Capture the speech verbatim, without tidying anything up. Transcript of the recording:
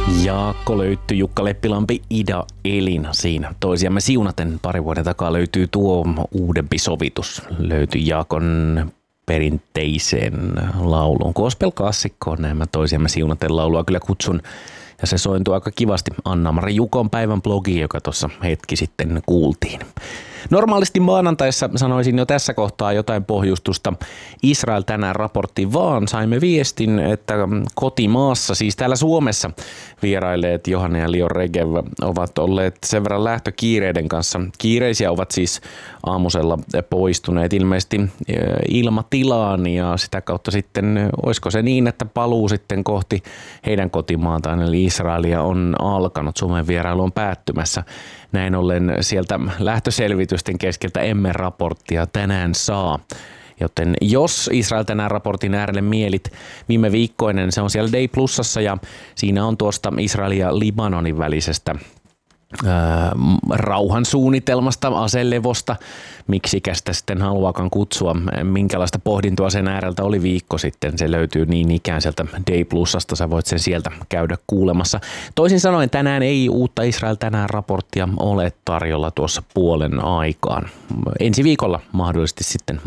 Jaakko löytyy, Jukka Leppilampi, Ida Elina siinä. Toisiamme siunaten pari vuoden takaa löytyy tuo uudempi sovitus. Löytyi Jaakon perinteiseen lauluun. Gospel-klassikkoon näin mä toisiamme siunaten laulua kyllä kutsun. Ja se sointuu aika kivasti Anna-Mari Jukon päivän blogiin, joka tuossa hetki sitten kuultiin. Normaalisti maanantaissa sanoisin jo tässä kohtaa jotain pohjustusta Israel tänään raporttiin, vaan saimme viestin, että kotimaassa, siis täällä Suomessa vierailleet Johanna ja Lior Regev ovat olleet sen verran lähtökiireiden kanssa. Kiireisiä ovat siis aamusella poistuneet ilmeisesti ilmatilaan ja sitä kautta sitten, olisiko se niin, että paluu sitten kohti heidän kotimaataan eli Israelia on alkanut, Suomen vierailu on päättymässä. Näin ollen sieltä lähtöselvitysten keskeltä emme raporttia tänään saa. Joten jos Israel tänään raportin äärelle mielit, viime viikkoinen se on siellä Day Plusassa ja siinä on tuosta Israelin ja Libanonin välisestä ää, rauhansuunnitelmasta, aselevosta, miksikä sitä sitten haluakaan kutsua, minkälaista pohdintoa sen ääreltä oli viikko sitten. Se löytyy niin ikään sieltä Day Plusasta, sä voit sen sieltä käydä kuulemassa. Toisin sanoen tänään ei uutta Israel tänään raporttia ole tarjolla tuossa puolen aikaan. Ensi viikolla mahdollisesti sitten